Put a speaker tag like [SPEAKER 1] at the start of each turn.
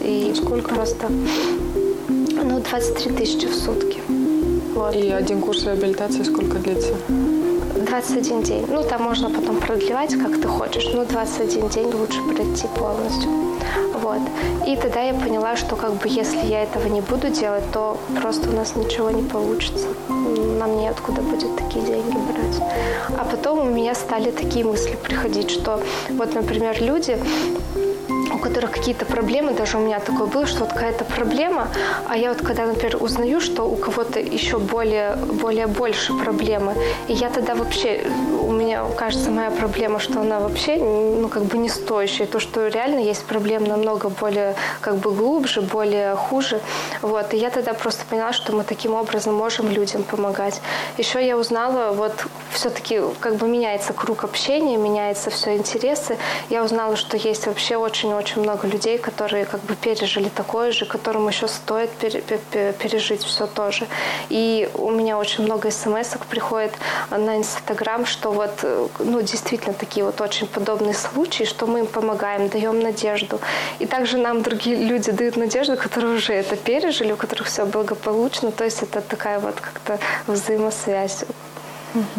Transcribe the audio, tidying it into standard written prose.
[SPEAKER 1] И
[SPEAKER 2] сколько?
[SPEAKER 1] Просто 23 тысячи в сутки. Вот.
[SPEAKER 2] И один курс реабилитации сколько длится?
[SPEAKER 1] 21 день. Там можно потом продлевать, как ты хочешь. 21 день лучше пройти полностью. Вот. И тогда я поняла, что если я этого не буду делать, то просто у нас ничего не получится. Нам неоткуда будет такие деньги брать. А потом у меня стали такие мысли приходить, что например, люди, у которых какие-то проблемы, даже у меня такое было, что какая-то проблема, а я когда, например, узнаю, что у кого-то еще более больше проблемы, и я тогда вообще, у меня кажется, моя проблема, что она вообще, не стоящая, то, что реально есть проблемы намного более, глубже, более хуже, вот, и я тогда просто поняла, что мы таким образом можем людям помогать. Еще я узнала, все-таки, меняется круг общения, меняются все интересы, я узнала, что есть вообще очень много людей, которые пережили такое же, которым еще стоит пережить все то же. И у меня очень много смс-ок приходит на Инстаграм, что действительно такие очень подобные случаи, что мы им помогаем, даем надежду. И также нам другие люди дают надежду, которые уже это пережили, у которых все благополучно. То есть это такая как-то взаимосвязь.